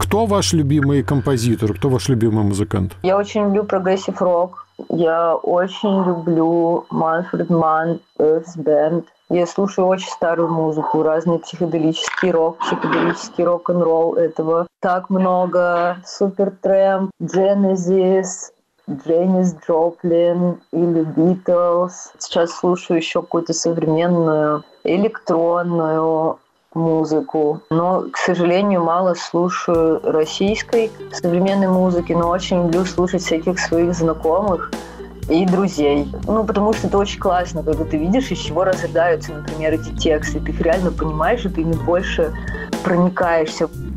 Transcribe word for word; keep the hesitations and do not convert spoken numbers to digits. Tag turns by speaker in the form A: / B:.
A: Кто ваш любимый композитор? Кто ваш любимый музыкант?
B: Я очень люблю прогрессив рок. Я очень люблю Манфред Манн, Earth Band. Я слушаю очень старую музыку, разный психоделический рок, психоделический рок-н-ролл. Этого так много. Супертрамп, Genesis, Дженнис Джоплин или Битлз. Сейчас слушаю еще какую-то современную электронную музыку. Но, к сожалению, мало слушаю российской современной музыки, но очень люблю слушать всяких своих знакомых и друзей. Ну, потому что это очень классно, когда ты видишь, из чего рождаются, например, эти тексты. Ты их реально понимаешь, и ты ими больше проникаешься.